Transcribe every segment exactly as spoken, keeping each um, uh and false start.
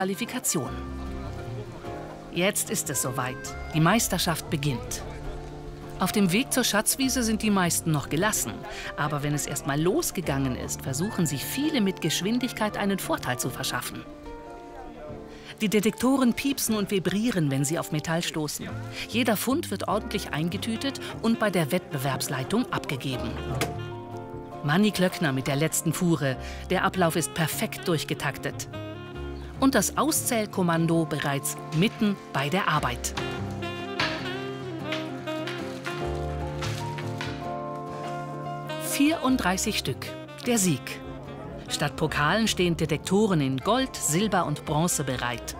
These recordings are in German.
Qualifikation. Jetzt ist es soweit. Die Meisterschaft beginnt. Auf dem Weg zur Schatzwiese sind die meisten noch gelassen. Aber wenn es erst mal losgegangen ist, versuchen sich viele mit Geschwindigkeit einen Vorteil zu verschaffen. Die Detektoren piepsen und vibrieren, wenn sie auf Metall stoßen. Jeder Fund wird ordentlich eingetütet und bei der Wettbewerbsleitung abgegeben. Manni Klöckner mit der letzten Fuhre. Der Ablauf ist perfekt durchgetaktet. Und das Auszählkommando bereits mitten bei der Arbeit. vierunddreißig Stück. Der Sieg. Statt Pokalen stehen Detektoren in Gold, Silber und Bronze bereit.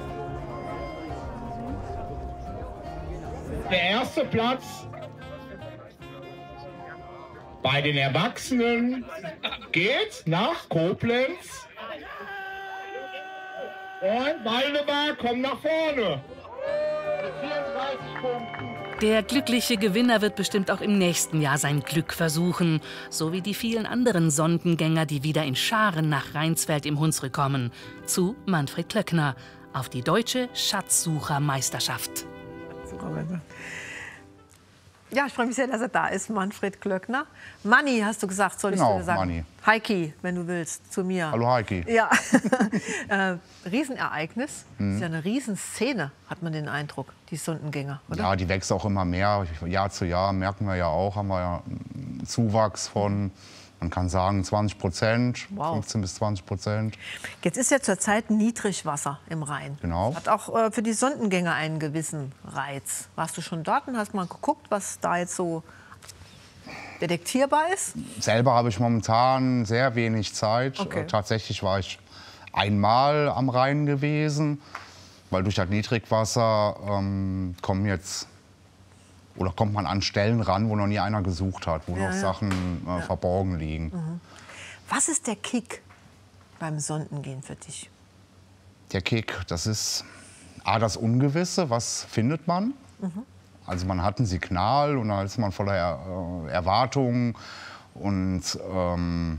Der erste Platz bei den Erwachsenen geht nach Koblenz. Und Waldemar, komm nach vorne. Mit vierunddreißig Punkten. Der glückliche Gewinner wird bestimmt auch im nächsten Jahr sein Glück versuchen. So wie die vielen anderen Sondengänger, die wieder in Scharen nach Rheinsfeld im Hunsrück kommen. Zu Manfred Klöckner auf die Deutsche Schatzsuchermeisterschaft. Ja, ich freue mich sehr, dass er da ist, Manfred Klöckner. Manni, hast du gesagt, soll genau, ich dir sagen? Manni. Heiki, wenn du willst, zu mir. Hallo Heiki. Ja, äh, Riesenereignis. Mhm. Das ist ja eine Riesenszene, hat man den Eindruck, die Sondengänger, oder? Ja, die wächst auch immer mehr. Jahr zu Jahr merken wir ja auch, haben wir ja einen Zuwachs von, man kann sagen, zwanzig Prozent, Wow. fünfzehn bis zwanzig Prozent. Jetzt ist ja zurzeit Niedrigwasser im Rhein. Genau. Hat auch äh, für die Sondengänger einen gewissen Reiz. Warst du schon dort und hast mal geguckt, was da jetzt so detektierbar ist? Selber habe ich momentan sehr wenig Zeit. Okay. Äh, Tatsächlich war ich einmal am Rhein gewesen, weil durch das Niedrigwasser ähm, kommen jetzt oder kommt man an Stellen ran, wo noch nie einer gesucht hat, wo Ja, noch ja. Sachen äh, Ja. verborgen liegen. Mhm. Was ist der Kick beim Sondengehen für dich? Der Kick, das ist A, das Ungewisse, was findet man? Mhm. Also man hat ein Signal und dann ist man voller er äh, Erwartungen und ähm,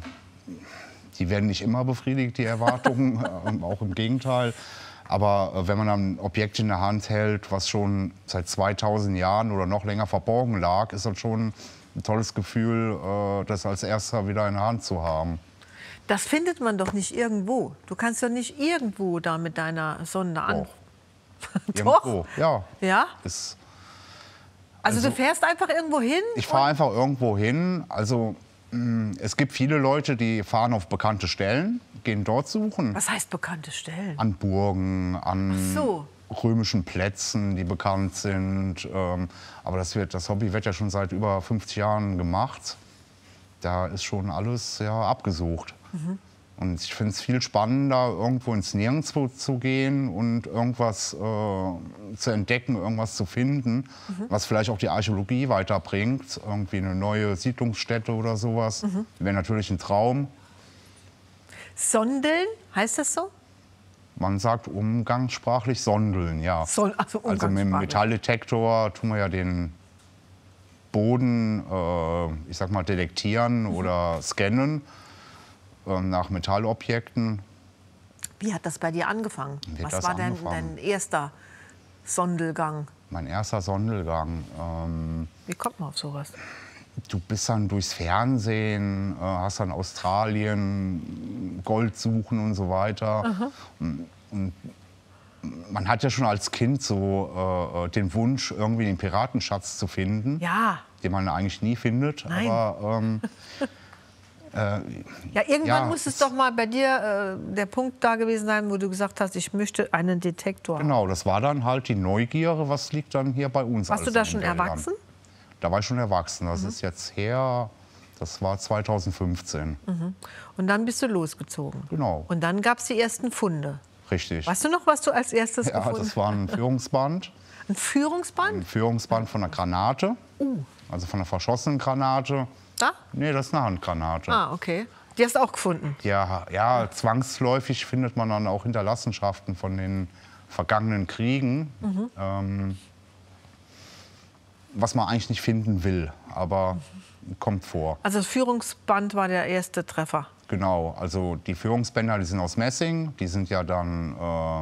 die werden nicht immer befriedigt, die Erwartungen, äh, auch im Gegenteil. Aber äh, wenn man dann ein Objekt in der Hand hält, was schon seit zweitausend Jahren oder noch länger verborgen lag, ist das schon ein tolles Gefühl, äh, das als erster wieder in der Hand zu haben. Das findet man doch nicht irgendwo. Du kannst doch nicht irgendwo da mit deiner Sonde an. Doch? Irgendwo, ja. Ja? Ist, Also, Also- du fährst einfach irgendwo hin? Ich fahre einfach irgendwo hin. Also mh, es gibt viele Leute, die fahren auf bekannte Stellen, gehen dort suchen. Was heißt bekannte Stellen? An Burgen, an Ach so. römischen Plätzen, die bekannt sind. Ähm, aber das, wird, das Hobby wird ja schon seit über fünfzig Jahren gemacht. Da ist schon alles ja, abgesucht. Mhm. Und ich finde es viel spannender, irgendwo ins Nirgendwo zu gehen und irgendwas äh, zu entdecken, irgendwas zu finden, Mhm. was vielleicht auch die Archäologie weiterbringt. Irgendwie eine neue Siedlungsstätte oder sowas. Mhm. Wäre natürlich ein Traum. Sondeln, heißt das so? Man sagt umgangssprachlich sondeln, ja. Son also Also mit dem umgangssprachlich. Metalldetektor tun wir ja den Boden, äh, ich sag mal, detektieren Mhm. oder scannen äh, nach Metallobjekten. Wie hat das bei dir angefangen? Wie hat Was das war dein, angefangen? dein erster Sondelgang? Mein erster Sondelgang. Ähm, Wie kommt man auf sowas? du bist dann durchs Fernsehen, äh, hast dann Australien, Gold suchen und so weiter. Aha. Und, und man hat ja schon als Kind so äh, den Wunsch, irgendwie den Piratenschatz zu finden, Ja. den man eigentlich nie findet. Nein. Aber ähm, äh, Ja, irgendwann Ja, muss es es- doch mal bei dir äh, der Punkt da gewesen sein, wo du gesagt hast, ich möchte einen Detektor. genau, das war dann halt die Neugier, was liegt dann hier bei uns. Warst du alles da in den schon Wäldern. erwachsen? Da war ich schon erwachsen. Das Mhm. ist jetzt her, das war zweitausendfünfzehn. Mhm. Und dann bist du losgezogen. Genau, Und dann gab es die ersten Funde. richtig. Weißt du noch, was du als erstes Ja, gefunden hast? das war ein Führungsband. Ein Führungsband? Ein Führungsband von einer Granate. Uh. Also von einer verschossenen Granate. Da? Nee, das ist eine Handgranate. Ah, okay. Die hast du auch gefunden. Ja, ja, zwangsläufig findet man dann auch Hinterlassenschaften von den vergangenen Kriegen. Mhm. Ähm, was man eigentlich nicht finden will, aber kommt vor. Also das Führungsband war der erste Treffer? Genau, also die Führungsbänder, die sind aus Messing, die sind ja dann äh,